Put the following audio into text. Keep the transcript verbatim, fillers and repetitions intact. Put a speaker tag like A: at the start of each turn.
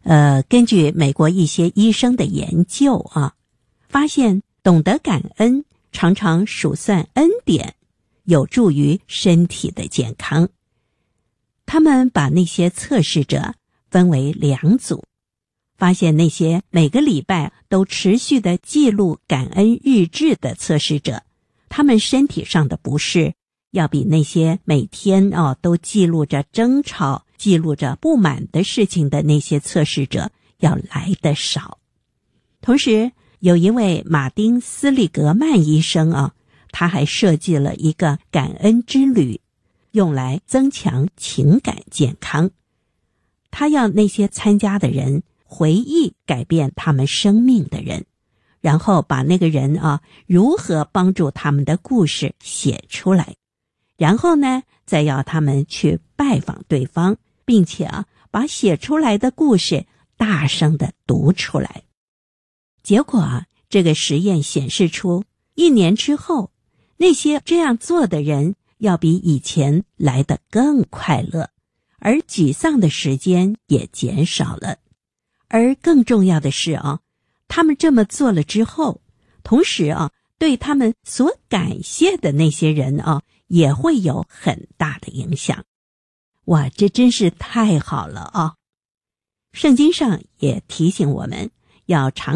A: 呃，根据美国一些医生的研究啊，发现懂得感恩，常常数算恩典，有助于身体的健康。他们把那些测试者分为两组，发现那些每个礼拜都持续的记录感恩日志的测试者，他们身体上的不适要比那些每天哦都记录着争吵、记录着不满的事情的那些测试者要来得少。同时，有一位马丁·斯利格曼医生啊，他还设计了一个感恩之旅，用来增强情感健康。他要那些参加的人回忆改变他们生命的人，然后把那个人啊如何帮助他们的故事写出来，然后呢，再要他们去拜访对方，并且啊把写出来的故事大声地读出来。结果啊，这个实验显示出，一年之后，那些这样做的人要比以前来得更快乐，而沮丧的时间也减少了。而更重要的是啊，他们这么做了之后，同时啊，对他们所感谢的那些人啊，也会有很大的影响。哇，这真是太好了啊！圣经上也提醒我们要常